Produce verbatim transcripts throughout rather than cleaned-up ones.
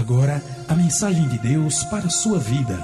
agora a mensagem de Deus para a sua vida.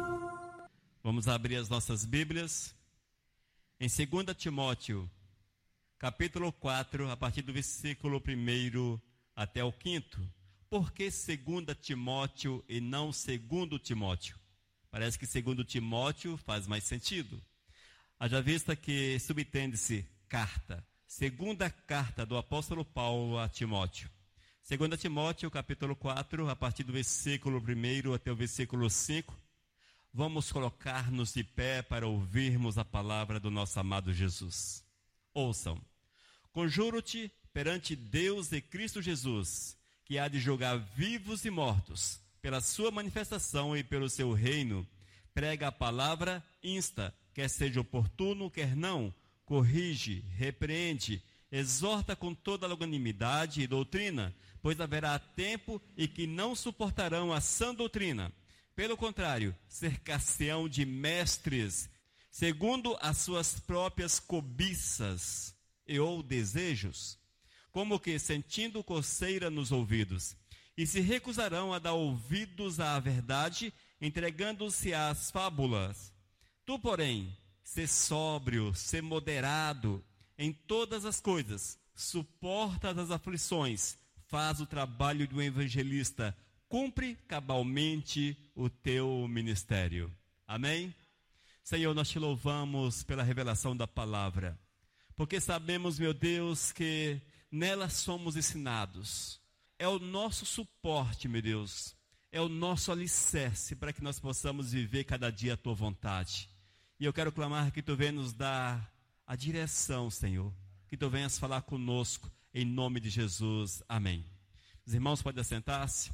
Vamos abrir as nossas Bíblias em dois Timóteo, capítulo quatro, a partir do versículo primeiro até o quinto. Por que dois Timóteo e não segundo Timóteo? Parece que segundo Timóteo faz mais sentido. Haja vista que subtende-se carta, segunda carta do apóstolo Paulo a Timóteo. dois Timóteo, capítulo quatro, a partir do versículo primeiro até o versículo cinco. Vamos colocar-nos de pé para ouvirmos a palavra do nosso amado Jesus. Ouçam. Conjuro-te perante Deus e Cristo Jesus, que há de julgar vivos e mortos, pela sua manifestação e pelo seu reino. Prega a palavra, insta, quer seja oportuno, quer não, corrige, repreende, exorta com toda longanimidade e doutrina, pois haverá tempo em que não suportarão a sã doutrina. Pelo contrário, cercar-se-ão de mestres, segundo as suas próprias cobiças e ou desejos, como que sentindo coceira nos ouvidos, e se recusarão a dar ouvidos à verdade, entregando-se às fábulas. Tu, porém, sê sóbrio, sê moderado em todas as coisas, suporta as aflições, faz o trabalho do evangelista, cumpre cabalmente o teu ministério. Amém? Senhor, nós te louvamos pela revelação da palavra, porque sabemos, meu Deus, que nela somos ensinados. É o nosso suporte, meu Deus, é o nosso alicerce para que nós possamos viver cada dia a tua vontade. E eu quero clamar que tu venha nos dar a direção, Senhor, que tu venhas falar conosco, em nome de Jesus. Amém. Os irmãos podem assentar-se.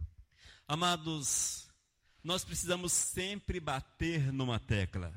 Amados, nós precisamos sempre bater numa tecla: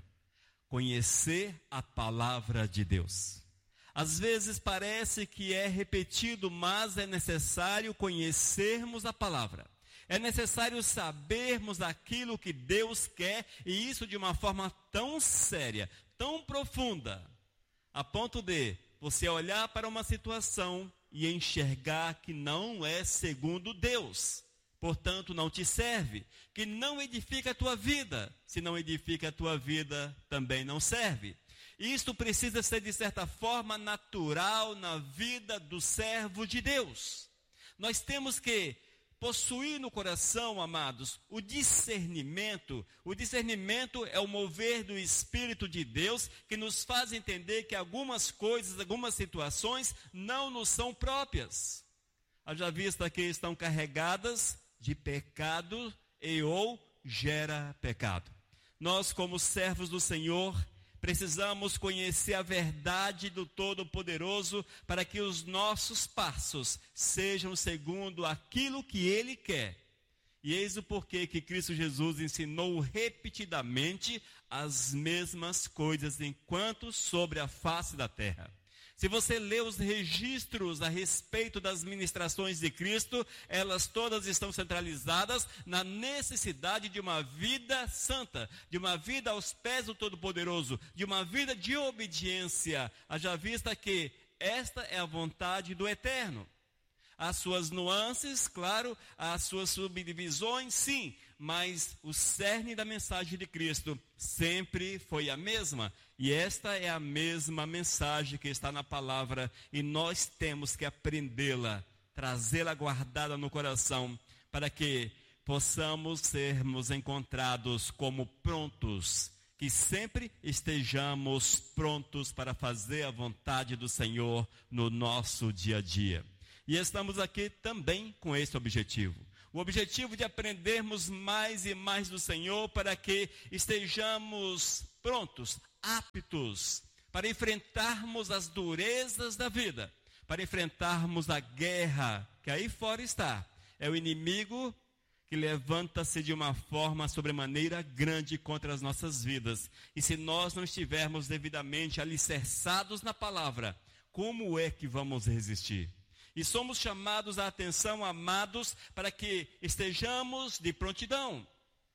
conhecer a palavra de Deus. Às vezes parece que é repetido, mas é necessário conhecermos a palavra. É necessário sabermos aquilo que Deus quer, e isso de uma forma tão séria, tão profunda, a ponto de você olhar para uma situação e enxergar que não é segundo Deus. Portanto, não te serve, que não edifica a tua vida. Se não edifica a tua vida, também não serve. Isto precisa ser, de certa forma, natural na vida do servo de Deus. Nós temos que possuir no coração, amados, o discernimento. O discernimento é o mover do Espírito de Deus, que nos faz entender que algumas coisas, algumas situações não nos são próprias. Haja vista que estão carregadas de pecado e ou gera pecado. Nós, como servos do Senhor, precisamos conhecer a verdade do Todo-Poderoso para que os nossos passos sejam segundo aquilo que Ele quer. E eis o porquê que Cristo Jesus ensinou repetidamente as mesmas coisas enquanto sobre a face da terra. Se você lê os registros a respeito das ministrações de Cristo, elas todas estão centralizadas na necessidade de uma vida santa, de uma vida aos pés do Todo-Poderoso, de uma vida de obediência, haja vista que esta é a vontade do Eterno. As suas nuances, claro, as suas subdivisões, sim, mas o cerne da mensagem de Cristo sempre foi a mesma. E esta é a mesma mensagem que está na palavra, e nós temos que aprendê-la, trazê-la guardada no coração, para que possamos sermos encontrados como prontos, que sempre estejamos prontos para fazer a vontade do Senhor no nosso dia a dia. E estamos aqui também com esse objetivo. O objetivo de aprendermos mais e mais do Senhor, para que estejamos prontos, aptos, para enfrentarmos as durezas da vida, para enfrentarmos a guerra que aí fora está. É o inimigo que levanta-se de uma forma sobremaneira grande contra as nossas vidas. E se nós não estivermos devidamente alicerçados na palavra, como é que vamos resistir? E somos chamados a atenção, amados, para que estejamos de prontidão,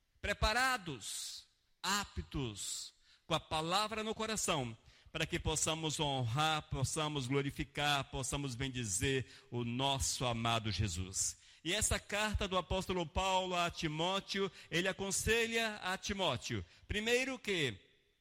preparados, aptos, com a palavra no coração, para que possamos honrar, possamos glorificar, possamos bendizer o nosso amado Jesus. E essa carta do apóstolo Paulo a Timóteo, ele aconselha a Timóteo, primeiro que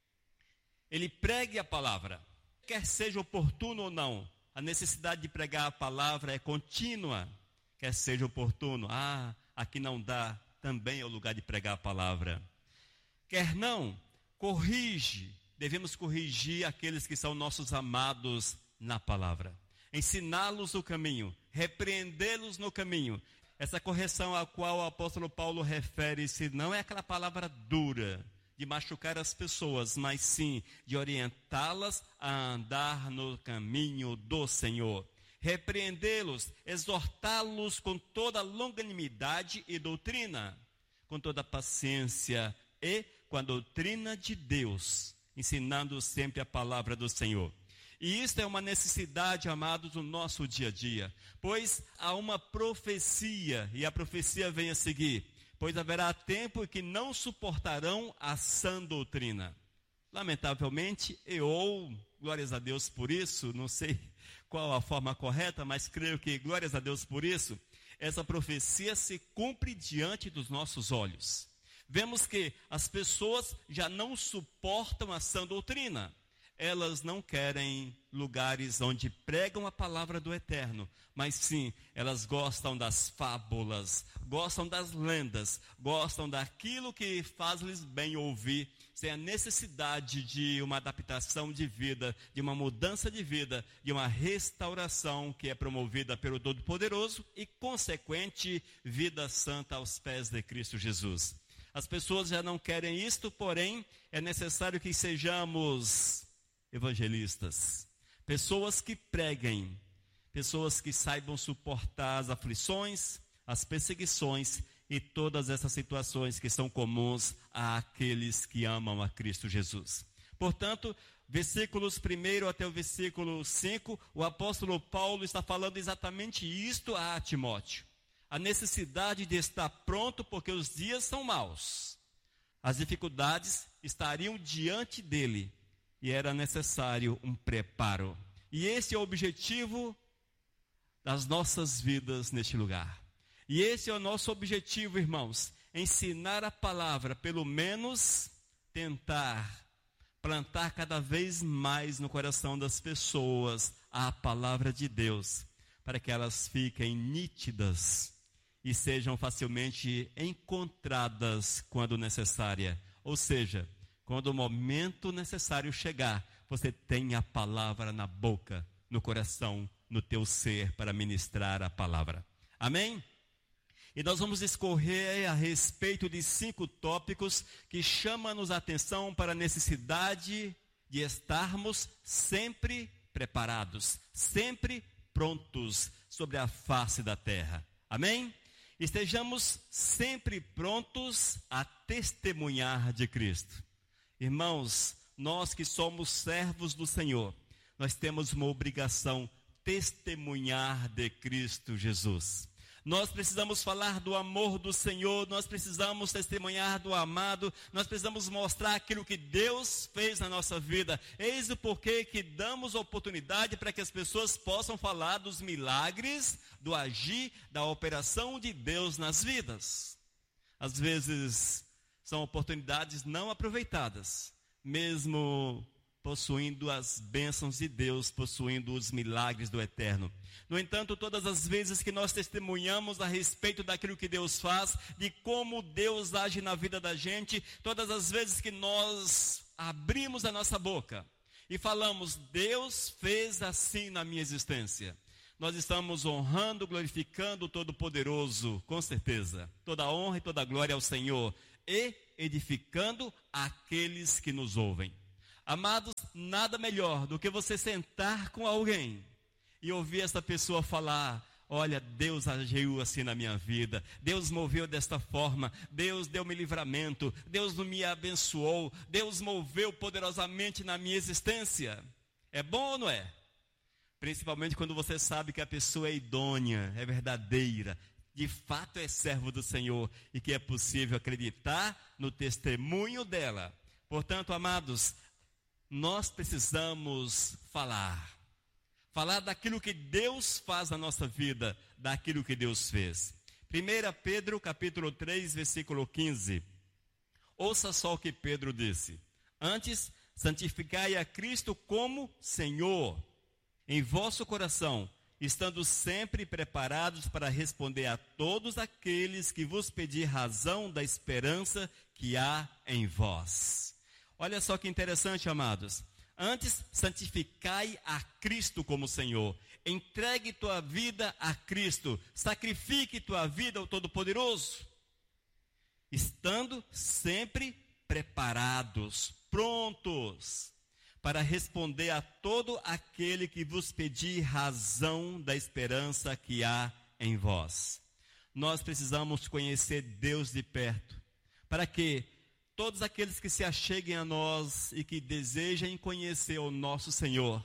ele pregue a palavra, quer seja oportuno ou não. A necessidade de pregar a palavra é contínua, quer seja oportuno. Ah, aqui não dá, também é o lugar de pregar a palavra. Quer não, corrige, devemos corrigir aqueles que são nossos amados na palavra. Ensiná-los o caminho, repreendê-los no caminho. Essa correção a qual o apóstolo Paulo refere-se não é aquela palavra dura, de machucar as pessoas, mas sim de orientá-las a andar no caminho do Senhor. Repreendê-los, exortá-los com toda longanimidade e doutrina, com toda paciência e com a doutrina de Deus, ensinando sempre a palavra do Senhor. E isso é uma necessidade, amados, no nosso dia a dia, pois há uma profecia, e a profecia vem a seguir: pois haverá tempo em que não suportarão a sã doutrina. Lamentavelmente, e ou, glórias a Deus por isso, não sei qual a forma correta, mas creio que, glórias a Deus por isso, essa profecia se cumpre diante dos nossos olhos. Vemos que as pessoas já não suportam a sã doutrina. Elas não querem lugares onde pregam a palavra do Eterno, mas sim, elas gostam das fábulas, gostam das lendas, gostam daquilo que faz-lhes bem ouvir, sem a necessidade de uma adaptação de vida, de uma mudança de vida, de uma restauração que é promovida pelo Todo-Poderoso e consequente vida santa aos pés de Cristo Jesus. As pessoas já não querem isto, porém, é necessário que sejamos evangelistas, pessoas que preguem, pessoas que saibam suportar as aflições, as perseguições e todas essas situações que são comuns àqueles que amam a Cristo Jesus. Portanto, versículos primeiro até o versículo cinco, o apóstolo Paulo está falando exatamente isto a Timóteo. A necessidade de estar pronto porque os dias são maus. As dificuldades estariam diante dele. E era necessário um preparo. E esse é o objetivo das nossas vidas neste lugar. E esse é o nosso objetivo, irmãos. Ensinar a palavra, pelo menos tentar plantar cada vez mais no coração das pessoas a palavra de Deus, para que elas fiquem nítidas e sejam facilmente encontradas quando necessária. Ou seja, quando o momento necessário chegar, você tem a palavra na boca, no coração, no teu ser, para ministrar a palavra. Amém? E nós vamos discorrer a respeito de cinco tópicos que chamam-nos a atenção para a necessidade de estarmos sempre preparados, sempre prontos sobre a face da terra. Amém? Estejamos sempre prontos a testemunhar de Cristo. Irmãos, nós que somos servos do Senhor, nós temos uma obrigação: testemunhar de Cristo Jesus. Nós precisamos falar do amor do Senhor, nós precisamos testemunhar do amado, nós precisamos mostrar aquilo que Deus fez na nossa vida. Eis o porquê que damos oportunidade para que as pessoas possam falar dos milagres, do agir, da operação de Deus nas vidas. Às vezes são oportunidades não aproveitadas, mesmo possuindo as bênçãos de Deus, possuindo os milagres do Eterno. No entanto, todas as vezes que nós testemunhamos a respeito daquilo que Deus faz, de como Deus age na vida da gente, todas as vezes que nós abrimos a nossa boca e falamos: Deus fez assim na minha existência, nós estamos honrando, glorificando o Todo-Poderoso, com certeza. Toda a honra e toda a glória ao Senhor, e edificando aqueles que nos ouvem. Amados, nada melhor do que você sentar com alguém e ouvir essa pessoa falar: olha, Deus agiu assim na minha vida, Deus moveu desta forma, Deus deu-me livramento, Deus me abençoou, Deus moveu poderosamente na minha existência. É bom ou não é? Principalmente quando você sabe que a pessoa é idônea, é verdadeira, de fato é servo do Senhor e que é possível acreditar no testemunho dela. Portanto, amados, nós precisamos falar. Falar daquilo que Deus faz na nossa vida, daquilo que Deus fez. primeira Pedro, capítulo três, versículo quinze. Ouça só o que Pedro disse. Antes, santificai a Cristo como Senhor em vosso coração, estando sempre preparados para responder a todos aqueles que vos pedir razão da esperança que há em vós. Olha só que interessante, amados. Antes, santificai a Cristo como Senhor. Entregue tua vida a Cristo. Sacrifique tua vida ao Todo-Poderoso. Estando sempre preparados, prontos, para responder a todo aquele que vos pedir razão da esperança que há em vós. Nós precisamos conhecer Deus de perto, para que todos aqueles que se acheguem a nós e que desejem conhecer o nosso Senhor,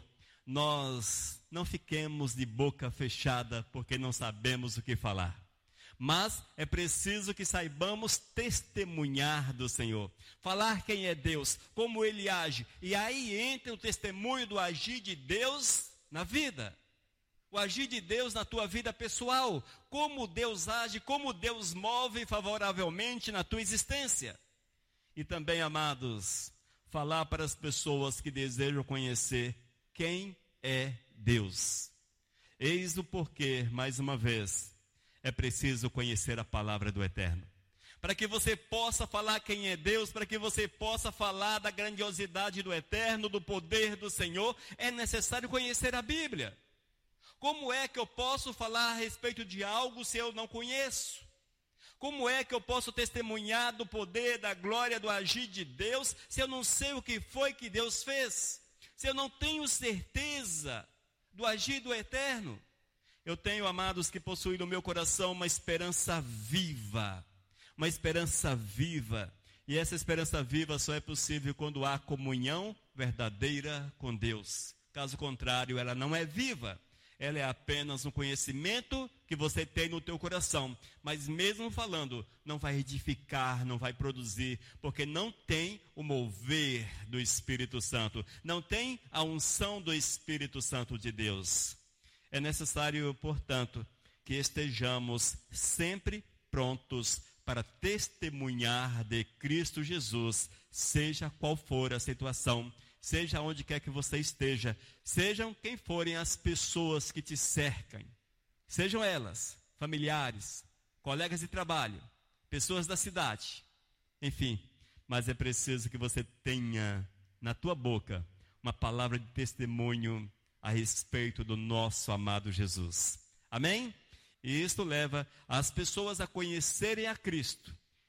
nós não fiquemos de boca fechada porque não sabemos o que falar. Mas é preciso que saibamos testemunhar do Senhor, falar quem é Deus, como Ele age, e aí entra o testemunho do agir de Deus na vida, o agir de Deus na tua vida pessoal, como Deus age, como Deus move favoravelmente na tua existência. E também, amados, falar para as pessoas que desejam conhecer quem é Deus. Eis o porquê, mais uma vez, é preciso conhecer a palavra do Eterno. Para que você possa falar quem é Deus, para que você possa falar da grandiosidade do Eterno, do poder do Senhor, é necessário conhecer a Bíblia. Como é que eu posso falar a respeito de algo se eu não conheço? Como é que eu posso testemunhar do poder, da glória, do agir de Deus, se eu não sei o que foi que Deus fez? Se eu não tenho certeza do agir do Eterno? Eu tenho, amados, que possuem no meu coração uma esperança viva, uma esperança viva, e essa esperança viva só é possível quando há comunhão verdadeira com Deus. Caso contrário, ela não é viva, ela é apenas um conhecimento que você tem no teu coração, mas mesmo falando, não vai edificar, não vai produzir, porque não tem o mover do Espírito Santo, não tem a unção do Espírito Santo de Deus. É necessário, portanto, que estejamos sempre prontos para testemunhar de Cristo Jesus, seja qual for a situação, seja onde quer que você esteja, sejam quem forem as pessoas que te cercam, sejam elas familiares, colegas de trabalho, pessoas da cidade, enfim, mas é preciso que você tenha na tua boca uma palavra de testemunho a respeito do nosso amado Jesus. Amém? E isto leva as pessoas a conhecerem a Cristo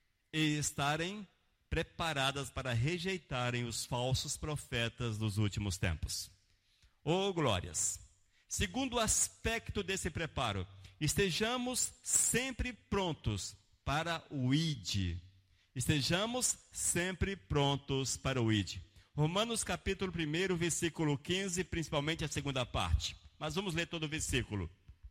e estarem preparadas para rejeitarem os falsos profetas dos últimos tempos. Oh, glórias! Segundo aspecto desse preparo, estejamos sempre prontos para o I D. Estejamos sempre prontos para o I D. Romanos capítulo um, versículo quinze, principalmente a segunda parte. Mas vamos ler todo o versículo.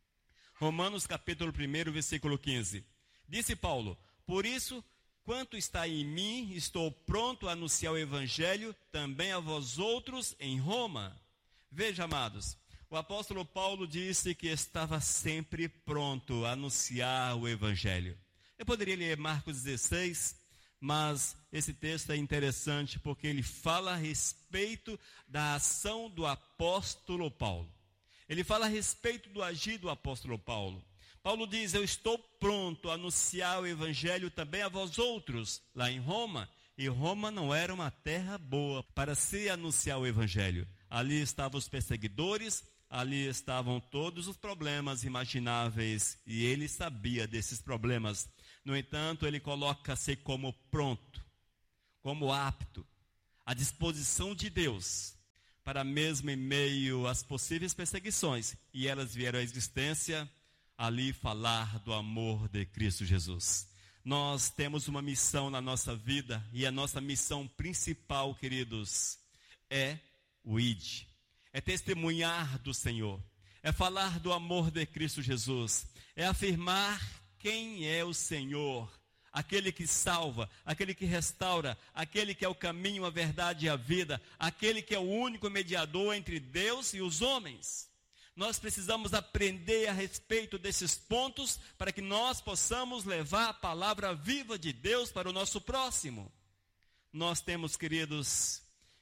Romanos capítulo um, versículo quinze. Disse Paulo: por isso, quanto está em mim, estou pronto a anunciar o evangelho também a vós outros em Roma. Veja, amados, o apóstolo Paulo disse que estava sempre pronto a anunciar o evangelho. Eu poderia ler Marcos dezesseis, mas esse texto é interessante porque ele fala a respeito da ação do apóstolo Paulo. Ele fala a respeito do agir do apóstolo Paulo. Paulo diz: eu estou pronto a anunciar o evangelho também a vós outros, lá em Roma. E Roma não era uma terra boa para se anunciar o evangelho. Ali estavam os perseguidores, ali estavam todos os problemas imagináveis, e ele sabia desses problemas. No entanto, ele coloca-se como pronto, como apto, à disposição de Deus, para mesmo em meio às possíveis perseguições, e elas vieram à existência, ali falar do amor de Cristo Jesus. Nós temos uma missão na nossa vida, e a nossa missão principal, queridos, é o I D, é testemunhar do Senhor, é falar do amor de Cristo Jesus, é afirmar quem é o Senhor, aquele que salva, aquele que restaura, aquele que é o caminho, a verdade e a vida, aquele que é o único mediador entre Deus e os homens. Nós precisamos aprender a respeito desses pontos para que nós possamos levar a palavra viva de Deus para o nosso próximo. Nós temos, queridos,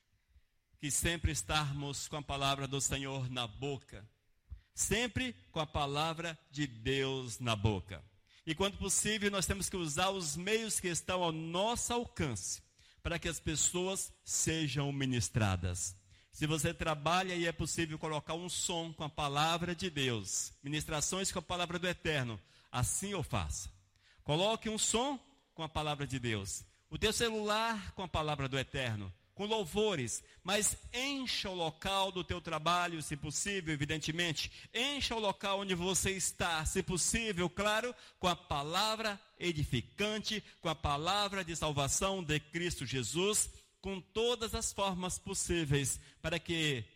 que sempre estarmos com a palavra do Senhor na boca. Sempre com a palavra de Deus na boca. E quando possível, nós temos que usar os meios que estão ao nosso alcance para que as pessoas sejam ministradas. Se você trabalha e é possível colocar um som com a palavra de Deus, ministrações com a palavra do Eterno, assim o faça. Coloque um som com a palavra de Deus. O teu celular com a palavra do Eterno, com louvores, mas encha o local do teu trabalho, se possível, evidentemente. Encha o local onde você está, se possível, claro, com a palavra edificante, com a palavra de salvação de Cristo Jesus, com todas as formas possíveis, para que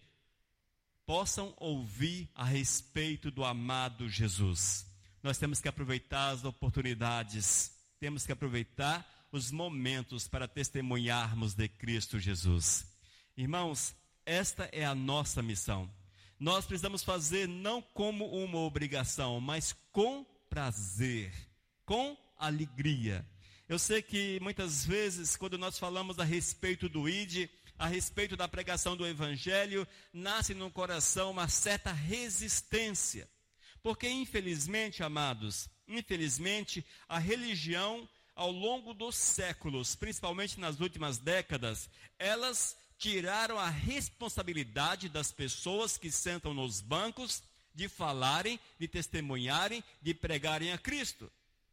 possam ouvir a respeito do amado Jesus. Nós temos que aproveitar as oportunidades, temos que aproveitar os momentos para testemunharmos de Cristo Jesus. Irmãos, esta é a nossa missão. Nós precisamos fazer não como uma obrigação, mas com prazer, com alegria. Eu sei que muitas vezes, quando nós falamos a respeito do I D, a respeito da pregação do Evangelho, nasce no coração uma certa resistência. Porque, infelizmente, amados, infelizmente, a religião, ao longo dos séculos, principalmente nas últimas décadas, elas tiraram a responsabilidade das pessoas que sentam nos bancos de falarem, de testemunharem, de pregarem a Cristo.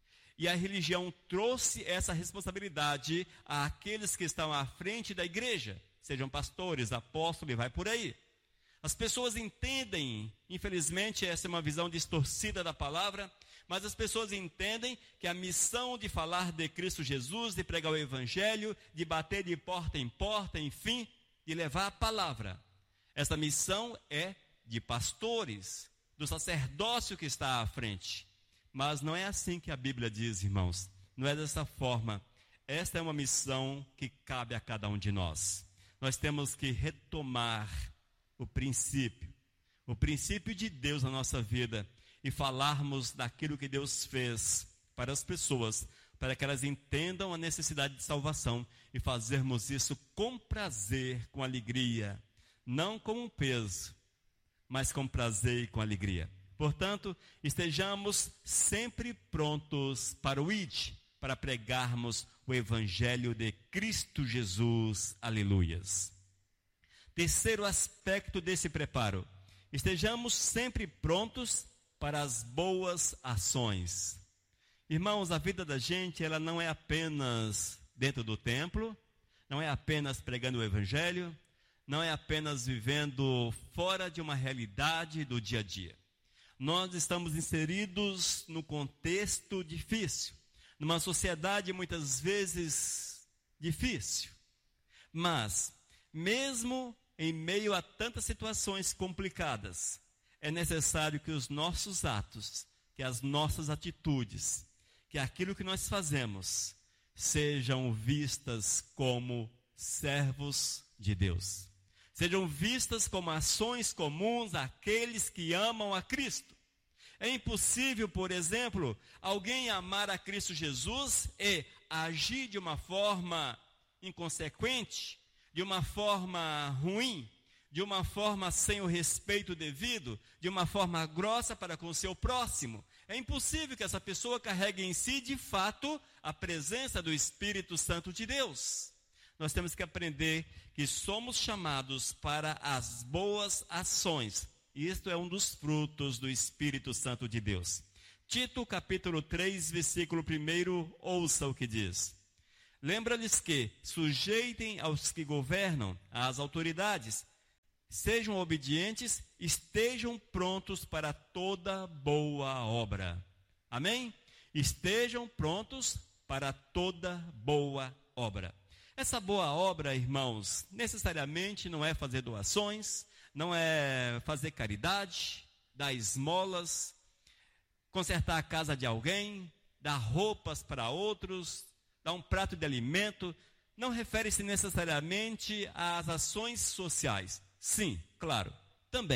E a religião trouxe essa responsabilidade àqueles que estão à frente da igreja, sejam pastores, apóstolos e vai por aí. As pessoas entendem, infelizmente essa é uma visão distorcida da palavra, mas as pessoas entendem que a missão de falar de Cristo Jesus, de pregar o Evangelho, de bater de porta em porta, enfim, de levar a palavra. Essa missão é de pastores, do sacerdócio que está à frente. Mas não é assim que a Bíblia diz, irmãos. Não é dessa forma. Esta é uma missão que cabe a cada um de nós. Nós temos que retomar o princípio, o princípio de Deus na nossa vida, e falarmos daquilo que Deus fez para as pessoas, para que elas entendam a necessidade de salvação, e fazermos isso com prazer, com alegria, não com um peso, mas com prazer e com alegria. Portanto, estejamos sempre prontos para o I D, para pregarmos o Evangelho de Cristo Jesus. Aleluias. Terceiro aspecto desse preparo: estejamos sempre prontos para as boas ações. Irmãos, a vida da gente, ela não é apenas dentro do templo, não é apenas pregando o Evangelho, não é apenas vivendo fora de uma realidade do dia a dia. Nós estamos inseridos no contexto difícil, numa sociedade muitas vezes difícil. Mas, mesmo em meio a tantas situações complicadas, é necessário que os nossos atos, que as nossas atitudes, que aquilo que nós fazemos, sejam vistas como servos de Deus. Sejam vistas como ações comuns àqueles que amam a Cristo. É impossível, por exemplo, alguém amar a Cristo Jesus e agir de uma forma inconsequente, de uma forma ruim, de uma forma sem o respeito devido, de uma forma grossa para com o seu próximo. É impossível que essa pessoa carregue em si, de fato, a presença do Espírito Santo de Deus. Nós temos que aprender que somos chamados para as boas ações. E isto é um dos frutos do Espírito Santo de Deus. Tito, capítulo três, versículo um, ouça o que diz. Lembra-lhes que sujeitem aos que governam, às autoridades, sejam obedientes, estejam prontos para toda boa obra. Amém? Estejam prontos para toda boa obra. Essa boa obra, irmãos, necessariamente não é fazer doações, não é fazer caridade, dar esmolas, consertar a casa de alguém, dar roupas para outros, dar um prato de alimento. Não refere-se necessariamente às ações sociais. Sim, claro, também.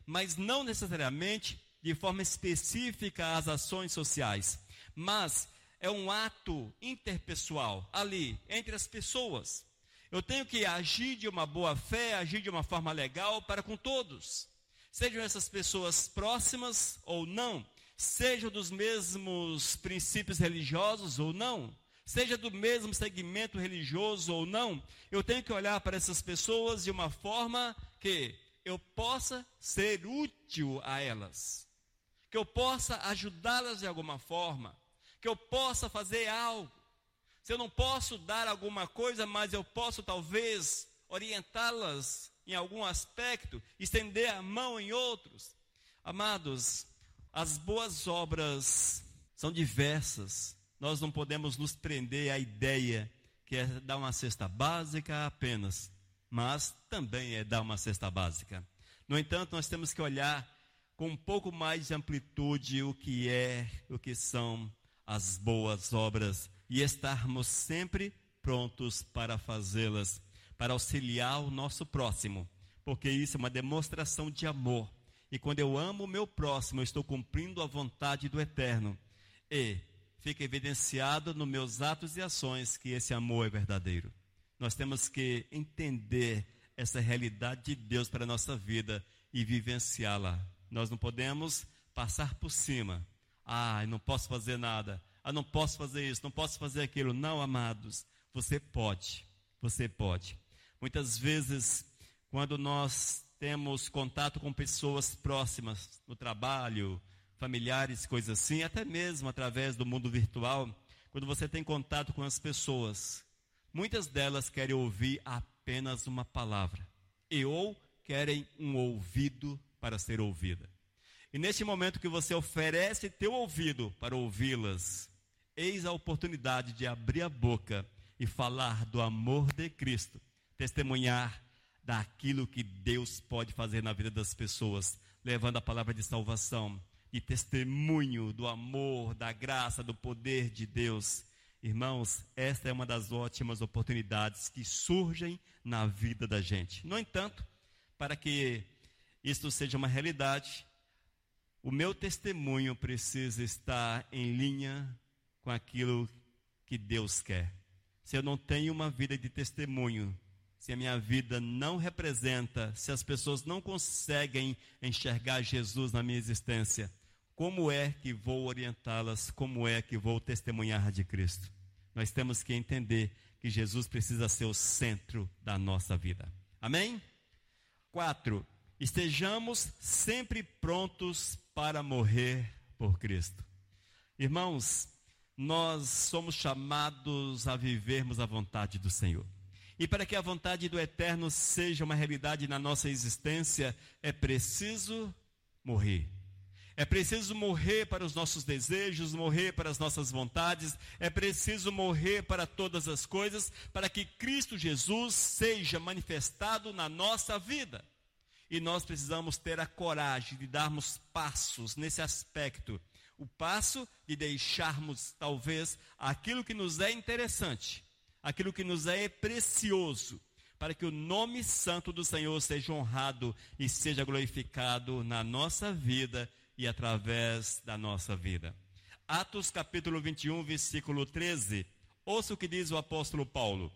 mas não necessariamente de forma específica às ações sociais, mas é um ato interpessoal ali, entre as pessoas. Eu tenho que agir de uma boa fé, agir de uma forma legal para com todos. Sejam essas pessoas próximas ou não, sejam dos mesmos princípios religiosos ou não, seja do mesmo segmento religioso ou não, eu tenho que olhar para essas pessoas de uma forma que eu possa ser útil a elas, que eu possa ajudá-las de alguma forma, que eu possa fazer algo. Se eu não posso dar alguma coisa, mas eu posso talvez orientá-las em algum aspecto, estender a mão em outros. Amados, as boas obras são diversas. Nós não podemos nos prender à ideia que é dar uma cesta básica apenas, mas também é dar uma cesta básica. No entanto, nós temos que olhar com um pouco mais de amplitude o que é, o que são as boas obras e estarmos sempre prontos para fazê-las, para auxiliar o nosso próximo, porque isso é uma demonstração de amor. E quando eu amo o meu próximo, eu estou cumprindo a vontade do Eterno. E fica evidenciado nos meus atos e ações que esse amor é verdadeiro. Nós temos que entender essa realidade de Deus para a nossa vida e vivenciá-la. Nós não podemos passar por cima. Ah, não posso fazer nada. Ah, não posso fazer isso, não posso fazer aquilo. Não, amados, você pode. Você pode. Muitas vezes, quando nós temos contato com pessoas próximas no trabalho, familiares, coisas assim, até mesmo através do mundo virtual, quando você tem contato com as pessoas, muitas delas querem ouvir apenas uma palavra, e ou querem um ouvido para ser ouvida. E neste momento que você oferece teu ouvido para ouvi-las, eis a oportunidade de abrir a boca e falar do amor de Cristo, testemunhar daquilo que Deus pode fazer na vida das pessoas, levando a palavra de salvação, de testemunho do amor, da graça, do poder de Deus. Irmãos, esta é uma das ótimas oportunidades que surgem na vida da gente. No entanto, para que isto seja uma realidade, o meu testemunho precisa estar em linha com aquilo que Deus quer. Se eu não tenho uma vida de testemunho, se a minha vida não representa, se as pessoas não conseguem enxergar Jesus na minha existência, como é que vou orientá-las? Como é que vou testemunhar de Cristo? Nós temos que entender que Jesus precisa ser o centro da nossa vida. Amém? Quatro, estejamos sempre prontos para morrer por Cristo. Irmãos, nós somos chamados a vivermos a vontade do Senhor. E para que a vontade do Eterno seja uma realidade na nossa existência, é preciso morrer. É preciso morrer para os nossos desejos, morrer para as nossas vontades, é preciso morrer para todas as coisas, para que Cristo Jesus seja manifestado na nossa vida. E nós precisamos ter a coragem de darmos passos nesse aspecto. O passo de deixarmos, talvez, aquilo que nos é interessante, aquilo que nos é precioso, para que o nome santo do Senhor seja honrado e seja glorificado na nossa vida e através da nossa vida. Atos capítulo vinte e um, versículo treze. Ouça o que diz o apóstolo Paulo.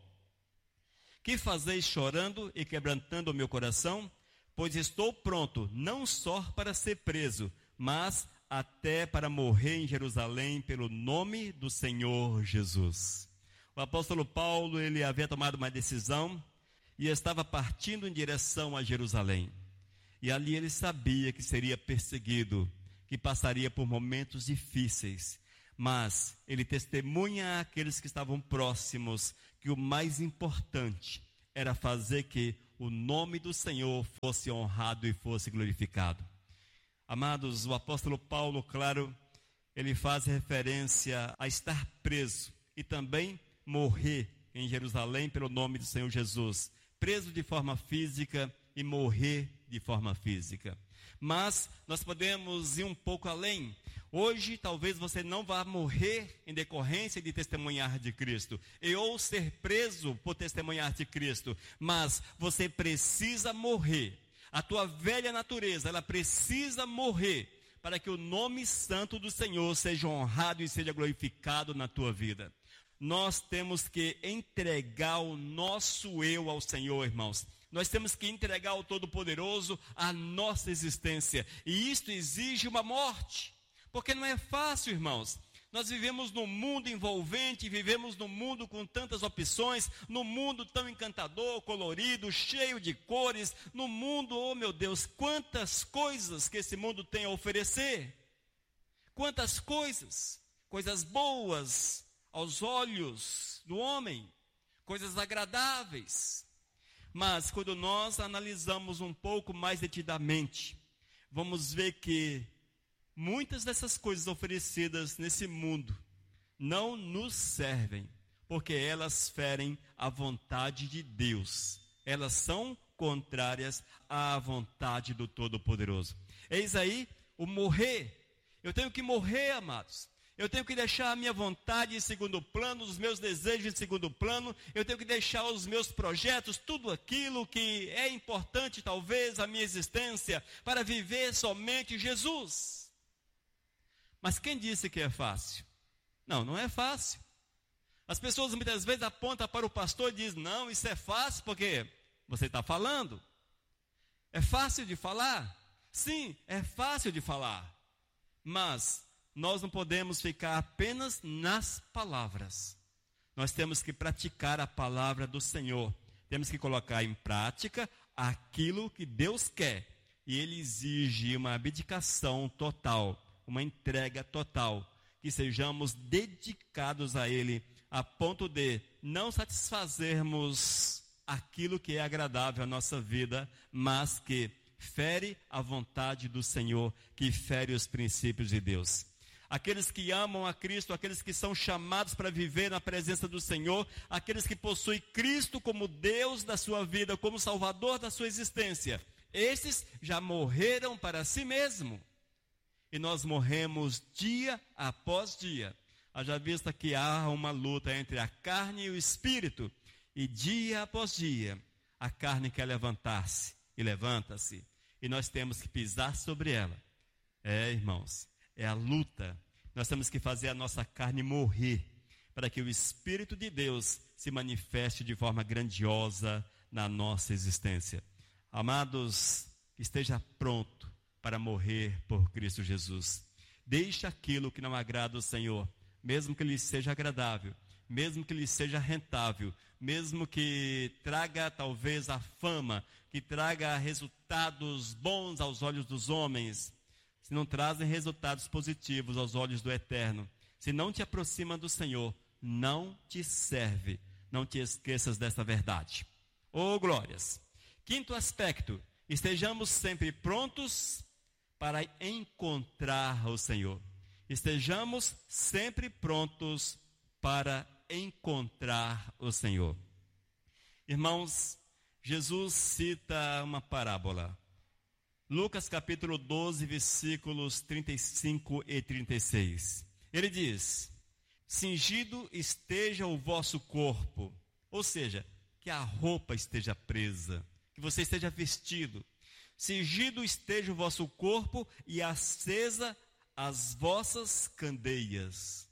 Que fazeis chorando e quebrantando o meu coração? Pois estou pronto, não só para ser preso, mas até para morrer em Jerusalém pelo nome do Senhor Jesus. O apóstolo Paulo, ele havia tomado uma decisão e estava partindo em direção a Jerusalém. E ali ele sabia que seria perseguido, que passaria por momentos difíceis. Mas ele testemunha àqueles que estavam próximos que o mais importante era fazer que o nome do Senhor fosse honrado e fosse glorificado. Amados, o apóstolo Paulo, claro, ele faz referência a estar preso e também morrer em Jerusalém pelo nome do Senhor Jesus. Preso de forma física e morrer de forma física. Mas nós podemos ir um pouco além. Hoje talvez você não vá morrer em decorrência de testemunhar de Cristo, e ou ser preso por testemunhar de Cristo, mas você precisa morrer A tua velha natureza, ela precisa morrer para que o nome santo do Senhor seja honrado e seja glorificado na tua vida. Nós temos que entregar o nosso eu ao Senhor, irmãos. Nós temos que entregar ao Todo-Poderoso a nossa existência. E isto exige uma morte. Porque não é fácil, irmãos. Nós vivemos num mundo envolvente, vivemos num mundo com tantas opções, num mundo tão encantador, colorido, cheio de cores, num mundo, oh meu Deus, quantas coisas que esse mundo tem a oferecer. Quantas coisas, coisas boas aos olhos do homem, coisas agradáveis. Mas quando nós analisamos um pouco mais detidamente, vamos ver que muitas dessas coisas oferecidas nesse mundo não nos servem, porque elas ferem a vontade de Deus. Elas são contrárias à vontade do Todo-Poderoso. Eis aí o morrer. Eu tenho que morrer, amados. Eu tenho que deixar a minha vontade em segundo plano, os meus desejos em segundo plano. Eu tenho que deixar os meus projetos, tudo aquilo que é importante, talvez, à minha existência, para viver somente Jesus. Mas quem disse que é fácil? Não, não é fácil. As pessoas muitas vezes apontam para o pastor e dizem, não, isso é fácil porque você está falando. É fácil de falar? Sim, é fácil de falar. Mas nós não podemos ficar apenas nas palavras. Nós temos que praticar a palavra do Senhor. Temos que colocar em prática aquilo que Deus quer. E Ele exige uma abdicação total, uma entrega total, que sejamos dedicados a Ele, a ponto de não satisfazermos aquilo que é agradável à nossa vida, mas que fere a vontade do Senhor, que fere os princípios de Deus. Aqueles que amam a Cristo, aqueles que são chamados para viver na presença do Senhor, aqueles que possuem Cristo como Deus da sua vida, como Salvador da sua existência, esses já morreram para si mesmo. E nós morremos dia após dia. Haja vista que há uma luta entre a carne e o espírito. E dia após dia, a carne quer levantar-se e levanta-se. E nós temos que pisar sobre ela. É, irmãos, é a luta. Nós temos que fazer a nossa carne morrer, para que o Espírito de Deus se manifeste de forma grandiosa na nossa existência. Amados, esteja pronto para morrer por Cristo Jesus. Deixe aquilo que não agrada ao Senhor, mesmo que lhe seja agradável, mesmo que lhe seja rentável, mesmo que traga talvez a fama, que traga resultados bons aos olhos dos homens. Se não trazem resultados positivos aos olhos do Eterno, se não te aproxima do Senhor, não te serve. Não te esqueças desta verdade. Oh, glórias! Quinto aspecto, estejamos sempre prontos para encontrar o Senhor. Estejamos sempre prontos para encontrar o Senhor. Irmãos, Jesus cita uma parábola. Lucas capítulo doze, versículos trinta e cinco e trinta e seis. Ele diz, cingido esteja o vosso corpo, ou seja, que a roupa esteja presa, que você esteja vestido. Cingido esteja o vosso corpo e acesa as vossas candeias.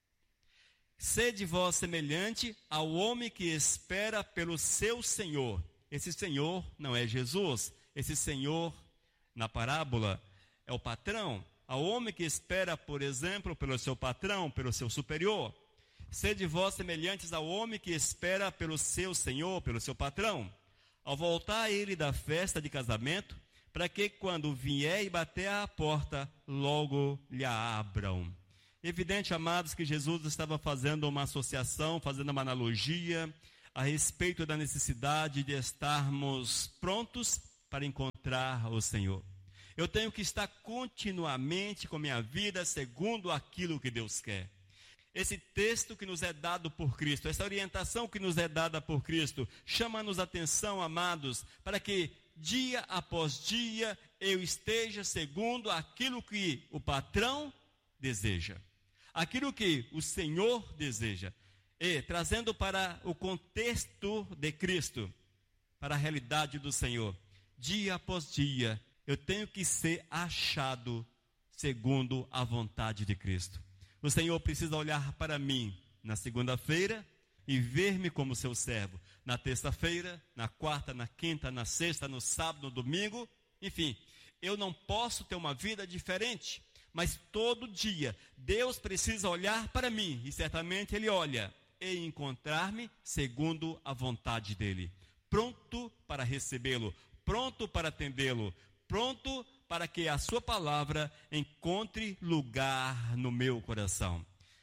Sede vós semelhante ao homem que espera pelo seu Senhor. Esse Senhor não é Jesus, esse Senhor na parábola é o patrão, ao homem que espera, por exemplo, pelo seu patrão, pelo seu superior. Sede vós semelhantes ao homem que espera pelo seu Senhor, pelo seu patrão, ao voltar ele da festa de casamento, para que quando vier e bater à porta, logo lhe abram. Evidente, amados, que Jesus estava fazendo uma associação, fazendo uma analogia a respeito da necessidade de estarmos prontos para encontrar o Senhor. Eu tenho que estar continuamente com minha vida segundo aquilo que Deus quer. Esse texto que nos é dado por Cristo, essa orientação que nos é dada por Cristo, chama-nos atenção, amados, para que dia após dia eu esteja segundo aquilo que o patrão deseja, aquilo que o Senhor deseja, e trazendo para o contexto de Cristo, para a realidade do Senhor. dia após dia, eu tenho que ser achado segundo a vontade de Cristo. O Senhor precisa olhar para mim na segunda-feira e ver-me como seu servo. Na terça-feira, na quarta, na quinta, na sexta, no sábado, no domingo, enfim, eu não posso ter uma vida diferente, mas todo dia Deus precisa olhar para mim, e certamente Ele olha, e encontrar-me segundo a vontade dEle, pronto para recebê-lo, pronto para atendê-lo, pronto para que a sua palavra encontre lugar no meu coração.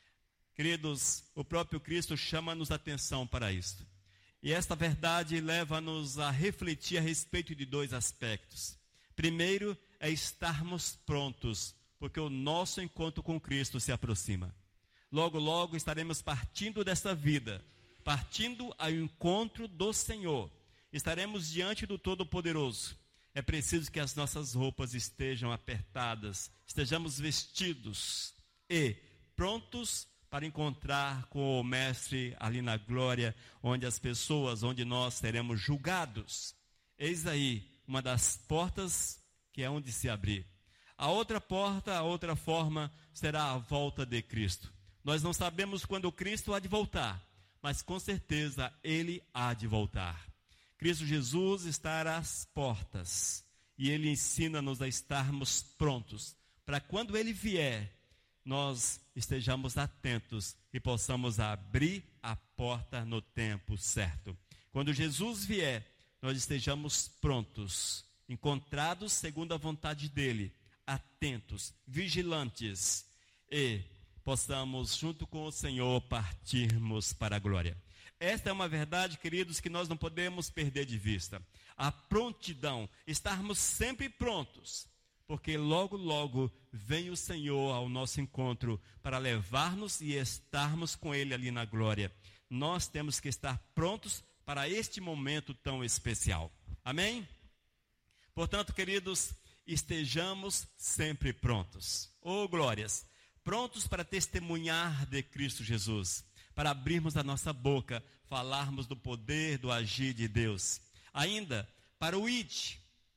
Queridos, o próprio Cristo chama-nos a atenção para isto. E esta verdade leva-nos a refletir a respeito de dois aspectos. Primeiro é estarmos prontos, porque o nosso encontro com Cristo se aproxima. Logo, logo estaremos partindo desta vida, partindo ao encontro do Senhor. Estaremos diante do Todo-Poderoso. É preciso que as nossas roupas estejam apertadas, estejamos vestidos e prontos para encontrar com o Mestre ali na glória, onde as pessoas, onde nós seremos julgados. Eis aí uma das portas que é onde se abrir. A outra porta, a outra forma, será a volta de Cristo. Nós não sabemos quando Cristo há de voltar, mas com certeza Ele há de voltar. Cristo Jesus está às portas e Ele ensina-nos a estarmos prontos, para quando Ele vier, nós estejamos atentos e possamos abrir a porta no tempo certo. Quando Jesus vier, nós estejamos prontos, encontrados segundo a vontade dEle, atentos, vigilantes, e possamos, junto com o Senhor, partirmos para a glória. Esta é uma verdade, queridos, que nós não podemos perder de vista. A prontidão, estarmos sempre prontos, porque logo, logo vem o Senhor ao nosso encontro para levar-nos e estarmos com Ele ali na glória. Nós temos que estar prontos para este momento tão especial. Amém? Portanto, queridos, estejamos sempre prontos. Oh, glórias! Prontos para testemunhar de Cristo Jesus, para abrirmos a nossa boca, falarmos do poder, do agir de Deus. Ainda, para o I D.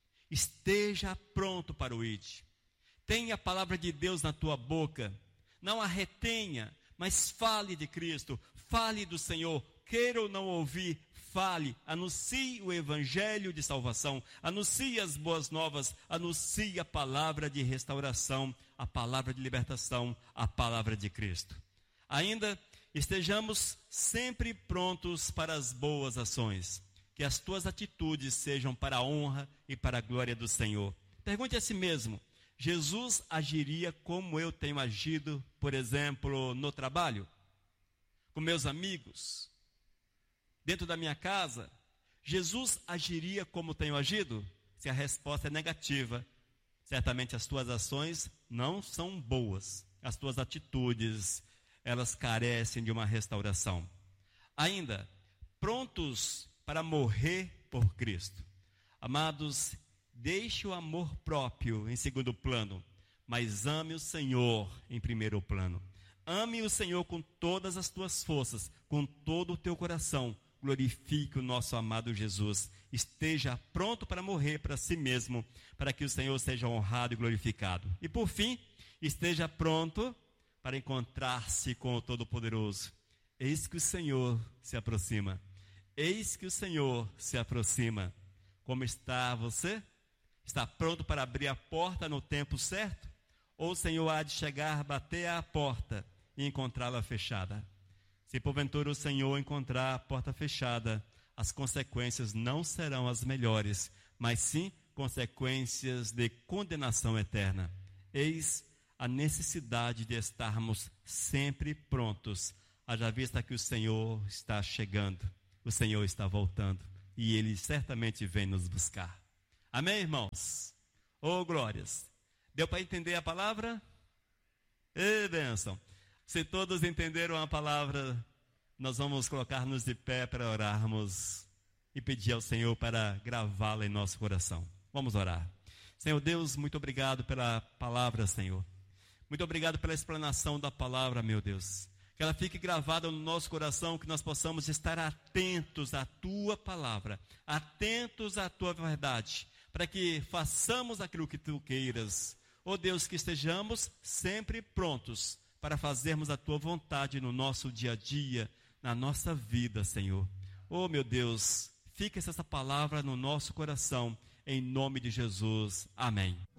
Esteja pronto para o I D. Tenha a palavra de Deus na tua boca. Não a retenha, mas fale de Cristo, fale do Senhor. Queira ou não ouvir, fale, anuncie o evangelho de salvação, anuncie as boas novas, anuncie a palavra de restauração, a palavra de libertação, a palavra de Cristo. Ainda, estejamos sempre prontos para as boas ações. Que as tuas atitudes sejam para a honra e para a glória do Senhor. Pergunte a si mesmo, Jesus agiria como eu tenho agido, por exemplo, no trabalho? Com meus amigos? Dentro da minha casa? Jesus agiria como tenho agido? Se a resposta é negativa, certamente as tuas ações não são boas. As tuas atitudes, elas carecem de uma restauração. Ainda, prontos para morrer por Cristo. Amados, deixe o amor próprio em segundo plano, mas ame o Senhor em primeiro plano. Ame o Senhor com todas as tuas forças, com todo o teu coração. Glorifique o nosso amado Jesus. Esteja pronto para morrer para si mesmo, para que o Senhor seja honrado e glorificado. E por fim, esteja pronto para encontrar-se com o Todo-Poderoso. Eis que o Senhor se aproxima. Eis que o Senhor se aproxima. Como está você? Está pronto para abrir a porta no tempo certo? Ou o Senhor há de chegar, bater à porta e encontrá-la fechada? Se porventura o Senhor encontrar a porta fechada, as consequências não serão as melhores, mas sim consequências de condenação eterna. Eis a necessidade de estarmos sempre prontos, haja vista que o Senhor está chegando. O Senhor está voltando e Ele certamente vem nos buscar. Amém, irmãos? Oh, glórias! Deu para entender a palavra? Ê, bênção! Se todos entenderam a palavra, nós vamos colocar-nos de pé para orarmos e pedir ao Senhor para gravá-la em nosso coração. Vamos orar. Senhor Deus, muito obrigado pela palavra, Senhor. Muito obrigado pela explanação da palavra, meu Deus. Que ela fique gravada no nosso coração, que nós possamos estar atentos à Tua palavra, atentos à Tua verdade, para que façamos aquilo que tu queiras. Ó Deus, que estejamos sempre prontos para fazermos a tua vontade no nosso dia a dia, na nossa vida, Senhor. Ó meu Deus, fique essa palavra no nosso coração, em nome de Jesus. Amém.